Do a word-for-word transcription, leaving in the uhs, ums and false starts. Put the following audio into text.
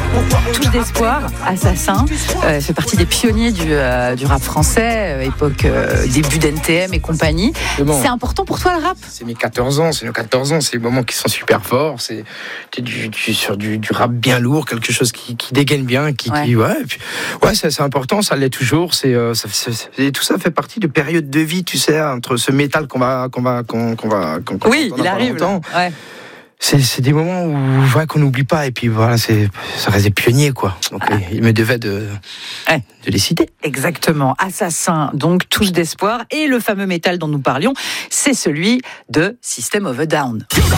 Touche d'espoir, Assassin, euh, fait partie des pionniers du, euh, du rap français, euh, époque euh, début d'N T M et compagnie. C'est important pour toi le rap ? C'est mes quatorze ans, c'est nos quatorze ans, c'est les moments qui sont super forts, c'est du, du, sur du, du rap bien lourd, quelque chose qui, qui dégaine bien, qui, ouais, qui, ouais, puis, ouais c'est, c'est important, ça l'est toujours, c'est, euh, ça, c'est, c'est, tout ça fait partie de périodes de vie, tu sais, entre ce métal qu'on va, qu'on va, qu'on, qu'on va, qu'on, qu'on oui, il arrive. Ouais. C'est, c'est des moments où, ouais, qu'on n'oublie pas, et puis voilà, c'est, ça reste des pionniers, quoi. Donc, ah. il me devait de, ouais, de les citer. Exactement. Assassin, donc, touche d'espoir. Et le fameux métal dont nous parlions, c'est celui de System of a Down.